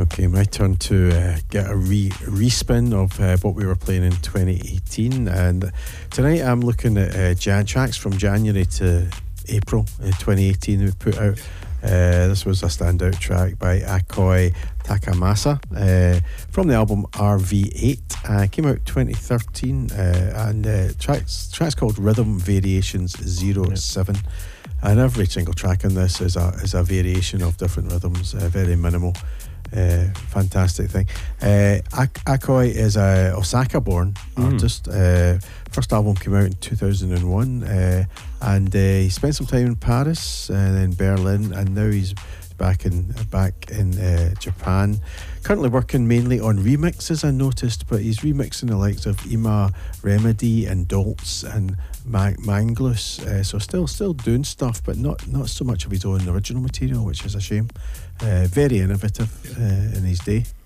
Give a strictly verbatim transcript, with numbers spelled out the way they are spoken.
Okay, my turn to uh, get a re respin of uh, what we were playing in twenty eighteen, and tonight I'm looking at uh, Jan tracks from January to April uh, twenty eighteen. We put out uh, this was a standout track by Akoi Takamasa uh, from the album R V eight. Uh, came out twenty thirteen, uh, and uh, tracks tracks called Rhythm Variations zero seven. Yep. And every single track on this is a is a variation of different rhythms, uh, very minimal. Uh, fantastic thing. Uh, Ak- Akoi is a Osaka-born mm. artist. Uh, first album came out in two thousand one, uh, and uh, he spent some time in Paris and then Berlin, and now he's back in back in uh, Japan. Currently working mainly on remixes, I noticed, but he's remixing the likes of Ima Remedy and Doltz and Ma- Manglus. Uh, so still still doing stuff, but not not so much of his own original material, which is a shame. Uh, very innovative uh, in his day.